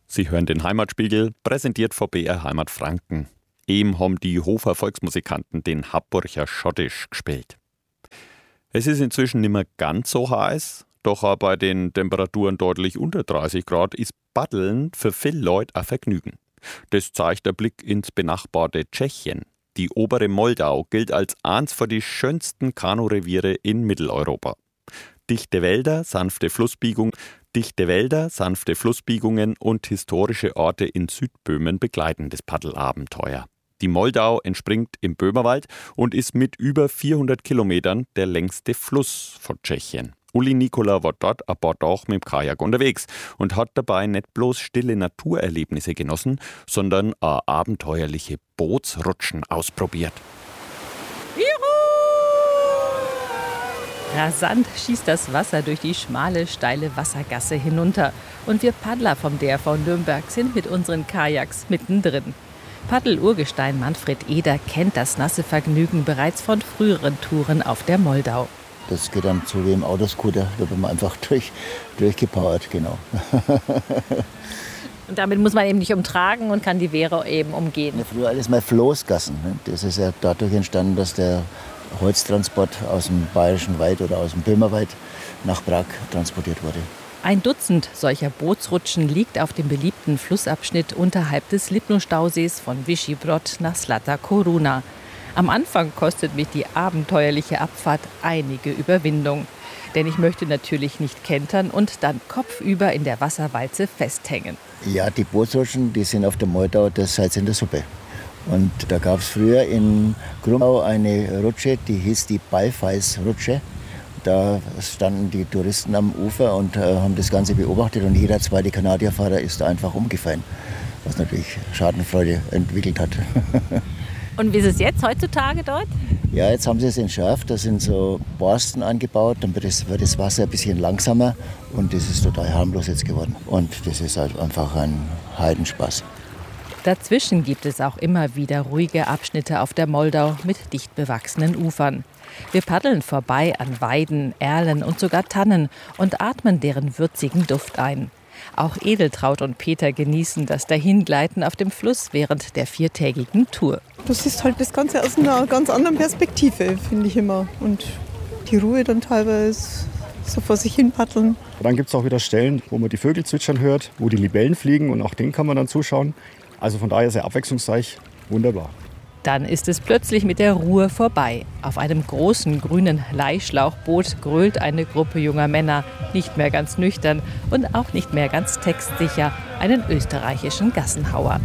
Sie hören den Heimatspiegel, präsentiert von BR Heimat Franken. Eben haben die Hofer Volksmusikanten den Habburcher Schottisch gespielt. Es ist inzwischen nicht mehr ganz so heiß, doch auch bei den Temperaturen deutlich unter 30 Grad ist Paddeln für viele Leute ein Vergnügen. Das zeigt der Blick ins benachbarte Tschechien. Die obere Moldau gilt als eins von die schönsten Kanureviere in Mitteleuropa. Dichte Wälder, sanfte Flussbiegungen und historische Orte in Südböhmen begleiten das Paddelabenteuer. Die Moldau entspringt im Böhmerwald und ist mit über 400 Kilometern der längste Fluss von Tschechien. Uli Nikola war dort ein paar Tage mit dem Kajak unterwegs und hat dabei nicht bloß stille Naturerlebnisse genossen, sondern auch abenteuerliche Bootsrutschen ausprobiert. Rasant schießt das Wasser durch die schmale, steile Wassergasse hinunter. Und wir Paddler vom DRV Nürnberg sind mit unseren Kajaks mittendrin. Paddel-Urgestein Manfred Eder kennt das nasse Vergnügen bereits von früheren Touren auf der Moldau. Das geht dann so wie im Autoscooter, da wird man einfach durchgepowert, genau. Und damit muss man eben nicht umtragen und kann die Wehre eben umgehen. Ja, früher alles mal Floßgassen. Ne? Das ist ja dadurch entstanden, dass der Holztransport aus dem Bayerischen Wald oder aus dem Böhmerwald nach Prag transportiert wurde. Ein Dutzend solcher Bootsrutschen liegt auf dem beliebten Flussabschnitt unterhalb des Lipno-Stausees von Vyšší Brod nach Zlatá Koruna. Am Anfang kostet mich die abenteuerliche Abfahrt einige Überwindung. Denn ich möchte natürlich nicht kentern und dann kopfüber in der Wasserwalze festhängen. Ja, die Bootsrutschen, die sind auf der Moldau das Salz in der Suppe. Und da gab es früher in Krumau eine Rutsche, die hieß die Ballfeis-Rutsche. Da standen die Touristen am Ufer und haben das Ganze beobachtet und jeder zweite Kanadierfahrer ist einfach umgefallen, was natürlich Schadenfreude entwickelt hat. Und wie ist es jetzt heutzutage dort? Ja, jetzt haben sie es entschärft, da sind so Borsten angebaut, dann wird das Wasser ein bisschen langsamer und das ist total harmlos jetzt geworden. Und das ist halt einfach ein Heidenspaß. Dazwischen gibt es auch immer wieder ruhige Abschnitte auf der Moldau mit dicht bewachsenen Ufern. Wir paddeln vorbei an Weiden, Erlen und sogar Tannen und atmen deren würzigen Duft ein. Auch Edeltraud und Peter genießen das Dahingleiten auf dem Fluss während der 4-tägigen Tour. Du siehst halt das Ganze aus einer ganz anderen Perspektive, finde ich immer. Und die Ruhe dann teilweise so vor sich hin paddeln. Dann gibt es auch wieder Stellen, wo man die Vögel zwitschern hört, wo die Libellen fliegen und auch denen kann man dann zuschauen. Also von daher sehr abwechslungsreich, wunderbar. Dann ist es plötzlich mit der Ruhe vorbei. Auf einem großen grünen Leihschlauchboot grölt eine Gruppe junger Männer, nicht mehr ganz nüchtern und auch nicht mehr ganz textsicher, einen österreichischen Gassenhauer.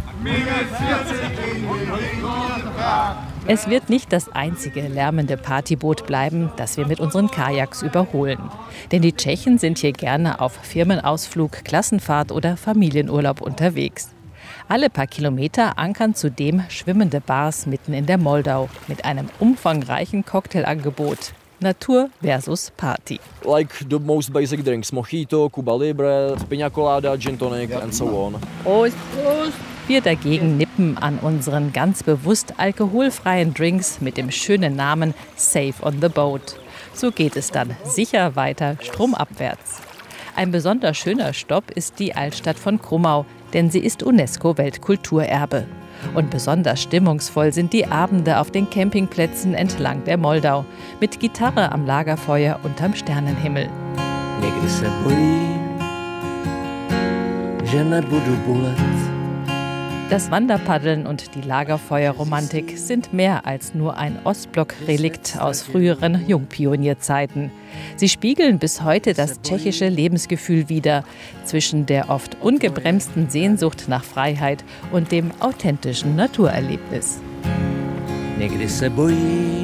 Es wird nicht das einzige lärmende Partyboot bleiben, das wir mit unseren Kajaks überholen. Denn die Tschechen sind hier gerne auf Firmenausflug, Klassenfahrt oder Familienurlaub unterwegs. Alle paar Kilometer ankern zudem schwimmende Bars mitten in der Moldau mit einem umfangreichen Cocktailangebot. Natur versus Party. Like the most basic drinks, Mojito, Cuba Libre, Piña Colada, Gin Tonic and so on. Prost, Prost. Wir dagegen nippen an unseren ganz bewusst alkoholfreien Drinks mit dem schönen Namen Safe on the Boat. So geht es dann sicher weiter stromabwärts. Ein besonders schöner Stopp ist die Altstadt von Krumau, denn sie ist UNESCO-Weltkulturerbe. Und besonders stimmungsvoll sind die Abende auf den Campingplätzen entlang der Moldau, mit Gitarre am Lagerfeuer unterm Sternenhimmel. Das Wanderpaddeln und die Lagerfeuerromantik sind mehr als nur ein Ostblock-Relikt aus früheren Jungpionierzeiten. Sie spiegeln bis heute das tschechische Lebensgefühl wider, zwischen der oft ungebremsten Sehnsucht nach Freiheit und dem authentischen Naturerlebnis. Někdy se bojí,